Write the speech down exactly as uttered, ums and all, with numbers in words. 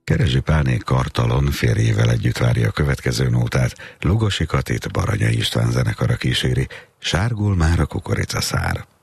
Kerezsi Pálné kartalon férjével együtt várja a következő nótát, Lugosi Katit Baranya István zenekara kíséri, sárgul már a kukoricaszár.